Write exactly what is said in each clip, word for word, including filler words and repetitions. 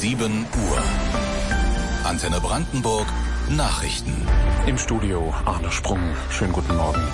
sieben Uhr. Antenne Brandenburg Nachrichten. Im Studio Arne Sprung. Schönen guten Morgen.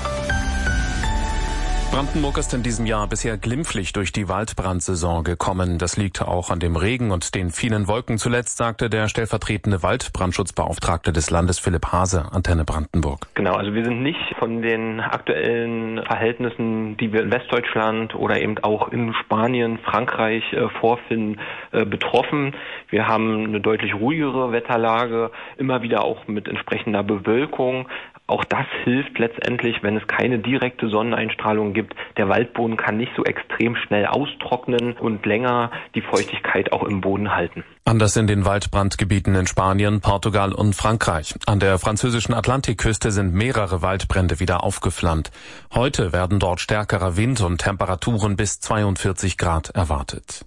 Brandenburg ist in diesem Jahr bisher glimpflich durch die Waldbrandsaison gekommen. Das liegt auch an dem Regen und den vielen Wolken. Zuletzt sagte der stellvertretende Waldbrandschutzbeauftragte des Landes Philipp Hase, Antenne Brandenburg. Genau, also wir sind nicht von den aktuellen Verhältnissen, die wir in Westdeutschland oder eben auch in Spanien, Frankreich äh, vorfinden, äh, betroffen. Wir haben eine deutlich ruhigere Wetterlage, immer wieder auch mit entsprechender Bewölkung. Auch das hilft letztendlich, wenn es keine direkte Sonneneinstrahlung gibt. Der Waldboden kann nicht so extrem schnell austrocknen und länger die Feuchtigkeit auch im Boden halten. Anders in den Waldbrandgebieten in Spanien, Portugal und Frankreich. An der französischen Atlantikküste sind mehrere Waldbrände wieder aufgeflammt. Heute werden dort stärkerer Wind und Temperaturen bis zweiundvierzig Grad erwartet.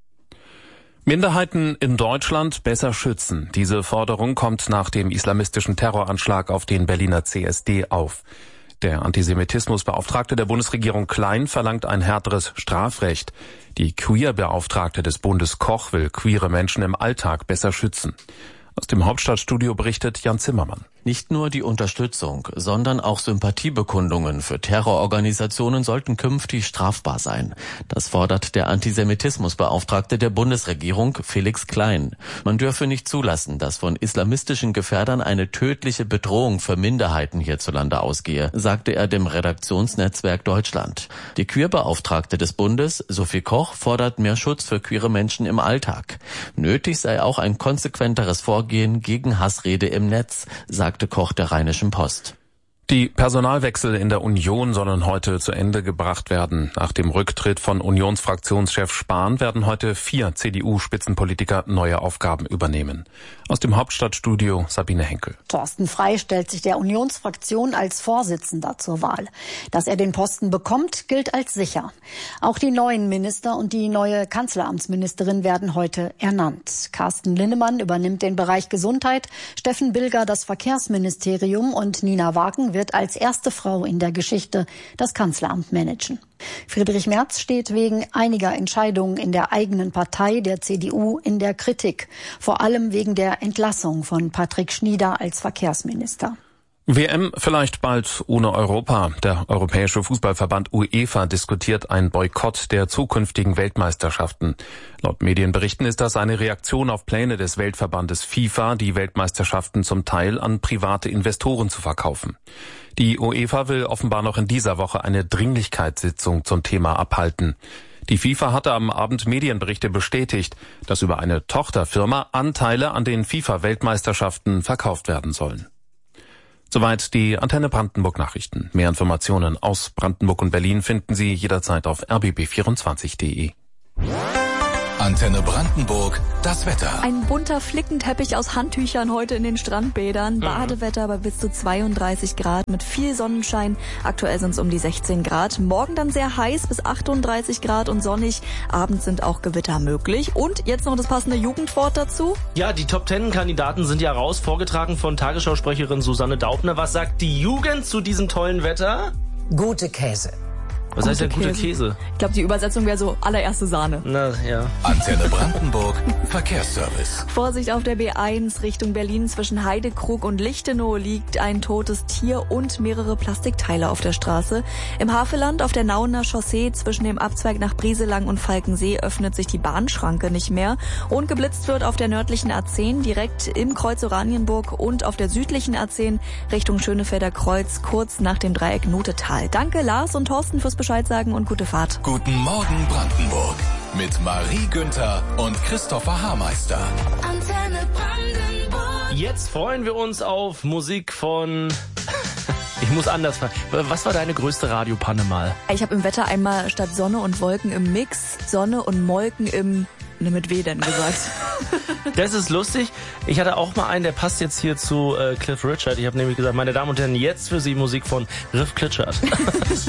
Minderheiten in Deutschland besser schützen. Diese Forderung kommt nach dem islamistischen Terroranschlag auf den Berliner C S D auf. Der Antisemitismusbeauftragte der Bundesregierung Klein verlangt ein härteres Strafrecht. Die Queer-Beauftragte des Bundes Koch will queere Menschen im Alltag besser schützen. Aus dem Hauptstadtstudio berichtet Jan Zimmermann. Nicht nur die Unterstützung, sondern auch Sympathiebekundungen für Terrororganisationen sollten künftig strafbar sein. Das fordert der Antisemitismusbeauftragte der Bundesregierung, Felix Klein. Man dürfe nicht zulassen, dass von islamistischen Gefährdern eine tödliche Bedrohung für Minderheiten hierzulande ausgehe, sagte er dem Redaktionsnetzwerk Deutschland. Die Queerbeauftragte des Bundes, Sophie Koch, fordert mehr Schutz für queere Menschen im Alltag. Nötig sei auch ein konsequenteres Vorgehen gegen Hassrede im Netz, sagt Koch der Rheinischen Post. Die Personalwechsel in der Union sollen heute zu Ende gebracht werden. Nach dem Rücktritt von Unionsfraktionschef Spahn werden heute vier C D U-Spitzenpolitiker neue Aufgaben übernehmen. Aus dem Hauptstadtstudio Sabine Henkel. Thorsten Frey stellt sich der Unionsfraktion als Vorsitzender zur Wahl. Dass er den Posten bekommt, gilt als sicher. Auch die neuen Minister und die neue Kanzleramtsministerin werden heute ernannt. Carsten Linnemann übernimmt den Bereich Gesundheit, Steffen Bilger das Verkehrsministerium und Nina Wagen wird als erste Frau in der Geschichte das Kanzleramt managen. Friedrich Merz steht wegen einiger Entscheidungen in der eigenen Partei, der C D U, in der Kritik. Vor allem wegen der Entlassung von Patrick Schnieder als Verkehrsminister. W M vielleicht bald ohne Europa. Der Europäische Fußballverband UEFA diskutiert einen Boykott der zukünftigen Weltmeisterschaften. Laut Medienberichten ist das eine Reaktion auf Pläne des Weltverbandes FIFA, die Weltmeisterschaften zum Teil an private Investoren zu verkaufen. Die UEFA will offenbar noch in dieser Woche eine Dringlichkeitssitzung zum Thema abhalten. Die FIFA hatte am Abend Medienberichte bestätigt, dass über eine Tochterfirma Anteile an den FIFA-Weltmeisterschaften verkauft werden sollen. Soweit die Antenne Brandenburg Nachrichten. Mehr Informationen aus Brandenburg und Berlin finden Sie jederzeit auf r b b vierundzwanzig punkt de. Antenne Brandenburg, das Wetter. Ein bunter Flickenteppich aus Handtüchern heute in den Strandbädern. Badewetter bei bis zu zweiunddreißig Grad mit viel Sonnenschein. Aktuell sind es um die sechzehn Grad. Morgen dann sehr heiß bis achtunddreißig Grad und sonnig. Abends sind auch Gewitter möglich. Und jetzt noch das passende Jugendwort dazu. Ja, die Top Ten Kandidaten sind ja raus, vorgetragen von Tagesschausprecherin Susanne Daubner. Was sagt die Jugend zu diesem tollen Wetter? Gute Käse. Was heißt denn gute Käse? Ich glaube, die Übersetzung wäre so allererste Sahne. Na, ja. Antenne Brandenburg, Verkehrsservice. Vorsicht auf der B eins Richtung Berlin. Zwischen Heidekrug und Lichtenau liegt ein totes Tier und mehrere Plastikteile auf der Straße. Im Havelland auf der Nauener Chaussee zwischen dem Abzweig nach Brieselang und Falkensee öffnet sich die Bahnschranke nicht mehr. Und geblitzt wird auf der nördlichen A zehn direkt im Kreuz Oranienburg und auf der südlichen A zehn Richtung Schönefelder Kreuz kurz nach dem Dreieck Notetal. Danke Lars und Thorsten fürs Bescheid sagen und gute Fahrt. Guten Morgen Brandenburg mit Marie Günther und Christopher Haarmeister. Antenne Brandenburg. Jetzt freuen wir uns auf Musik von... Ich muss anders fragen. Was war deine größte Radiopanne mal? Ich habe im Wetter einmal statt Sonne und Wolken im Mix Sonne und Molken im... Ne, mit W denn gesagt. Das ist lustig. Ich hatte auch mal einen, der passt jetzt hier zu äh, Cliff Richard. Ich habe nämlich gesagt, meine Damen und Herren, jetzt für Sie Musik von Riff Klitschert.